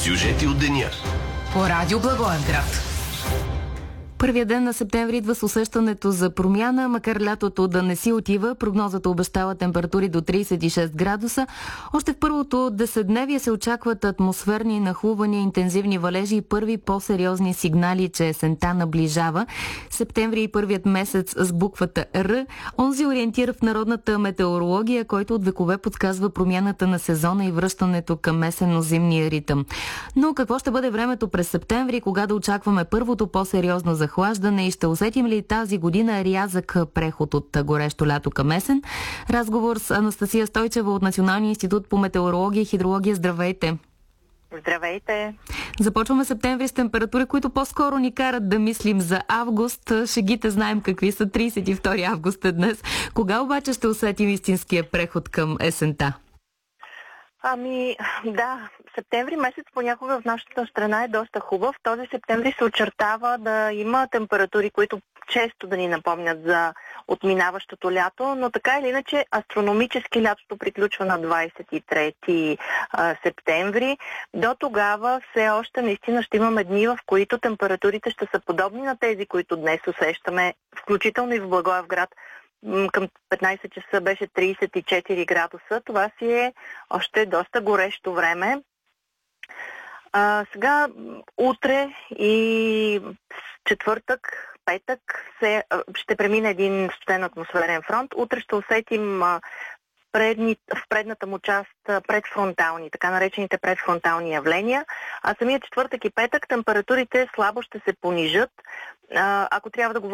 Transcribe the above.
Сюжети от деня. По Радио Благоевград. Първият ден на септември идва с усещането за промяна, макар лятото да не си отива. Прогнозата обещава температури до 36 градуса. Още в първото десетдневие се очакват атмосферни нахлувания, интензивни валежи и първи по-сериозни сигнали, че есента наближава. Септември е първият месец с буквата Р. Онзи ориентир в народната метеорология, който от векове подсказва промяната на сезона и връщането към есенно-зимния ритъм. Но какво ще бъде времето през септември, кога да очакваме първото по-сериозно захлаждане и ще усетим ли тази година рязък преход от горещо лято към есен? Разговор с Анастасия Стойчева от Националния институт по метеорология и хидрология. Здравейте! Здравейте! Започваме септември с температури, които по-скоро ни карат да мислим за август. Шегите знаем какви са. 32 август е днес. Кога обаче ще усетим истинския преход към есента? Да, септември месец понякога в нашата страна е доста хубав. Този септември се очертава да има температури, които често да ни напомнят за отминаващото лято, но така или иначе астрономически лятото приключва на 23 септември. До тогава все още наистина ще имаме дни, в които температурите ще са подобни на тези, които днес усещаме, включително и в Благоевград. Към 15 часа беше 34 градуса. Това си е още доста горещо време. Сега утре и четвъртък, петък ще премине един студен атмосферен фронт. Утре ще усетим в предната му част предфронтални, така наречените предфронтални явления, а самия четвъртък и петък температурите слабо ще се понижат. Ако трябва да говорим